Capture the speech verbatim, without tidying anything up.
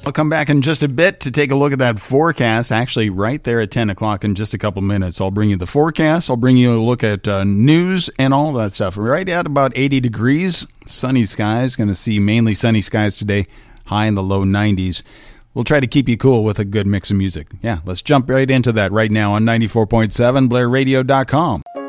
I'll come back in just a bit to take a look at that forecast, actually right there at ten o'clock in just a couple minutes. I'll bring you the forecast. I'll bring you a look at uh, news and all that stuff. Right at about eighty degrees, sunny skies. Going to see mainly sunny skies today, high in the low nineties. We'll try to keep you cool with a good mix of music. Yeah, let's jump right into that right now on ninety-four point seven, Blair Radio dot com.